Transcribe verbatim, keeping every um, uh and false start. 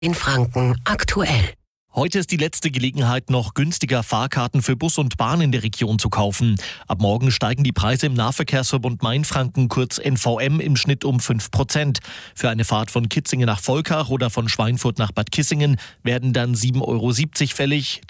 In Franken aktuell. Heute ist die letzte Gelegenheit, noch günstiger Fahrkarten für Bus und Bahn in der Region zu kaufen. Ab morgen steigen die Preise im Nahverkehrsverbund Mainfranken, kurz N V M, im Schnitt um fünf Prozent. Für eine Fahrt von Kitzingen nach Volkach oder von Schweinfurt nach Bad Kissingen werden dann sieben Euro siebzig fällig.